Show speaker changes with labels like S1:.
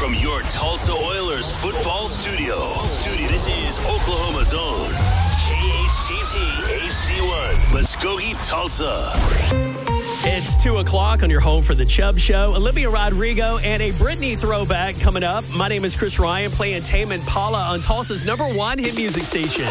S1: from your Tulsa Oilers football studio. This is Oklahoma's own KHTT HD1, Muskogee, Tulsa.
S2: It's 2 o'clock on your home for the Chubb Show. Olivia Rodrigo and a Britney throwback coming up. My name is Chris Ryan, playing Tame Impala on Tulsa's #1 hit music station.